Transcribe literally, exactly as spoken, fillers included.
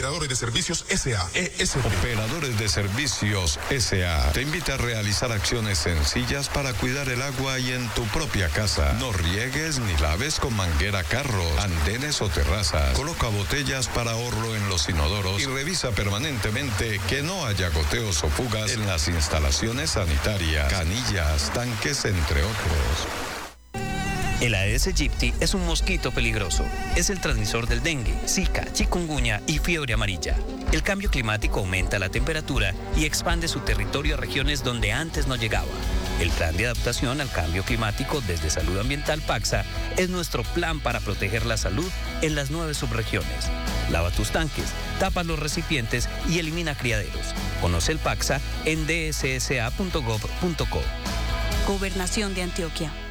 Operadores de Servicios S A E S P. Operadores de Servicios S A te invita a realizar acciones sencillas para cuidar el agua y en tu propia casa. No riegues ni laves con manguera carros, andenes o terrazas. Coloca botellas para ahorro en los inodoros y revisa permanentemente que no haya goteos o fugas en las instalaciones sanitarias, canillas, tanques, entre otros. El Aedes aegypti es un mosquito peligroso. Es el transmisor del dengue, zika, chikungunya y fiebre amarilla. El cambio climático aumenta la temperatura y expande su territorio a regiones donde antes no llegaba. El plan de adaptación al cambio climático desde Salud Ambiental Paxa es nuestro plan para proteger la salud en las nueve subregiones. Lava tus tanques, tapa los recipientes y elimina criaderos. Conoce el Paxa en d s s a punto gov punto co. Gobernación de Antioquia.